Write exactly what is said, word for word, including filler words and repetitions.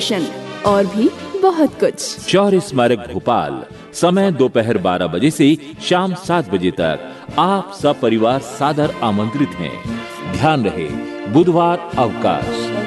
दर्शन और भी बहुत कुछ। शौर्य स्मारक भोपाल, समय दोपहर बारह बजे से शाम सात बजे तक। आप सब परिवार सादर आमंत्रित हैं। ध्यान रहे, बुधवार अवकाश।